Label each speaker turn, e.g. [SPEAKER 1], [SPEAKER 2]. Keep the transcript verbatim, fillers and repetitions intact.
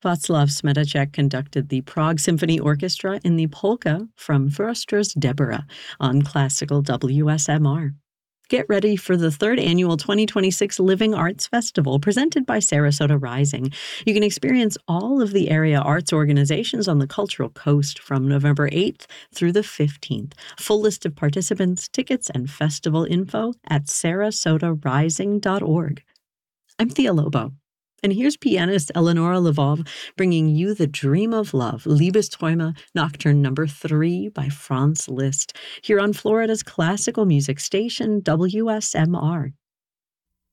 [SPEAKER 1] Václav Smetacek conducted the Prague Symphony Orchestra in the polka from Foerster's Deborah on classical W S M R. Get ready for the third annual twenty twenty-six Living Arts Festival presented by Sarasota Rising. You can experience all of the area arts organizations on the Cultural Coast from November eighth through the fifteenth. Full list of participants, tickets, and festival info at sarasota rising dot org. I'm Thea Lobo, and here's pianist Eleonora Lvov bringing you The Dream of Love, Liebesträume, Nocturne number three by Franz Liszt, here on Florida's classical music station, W S M R.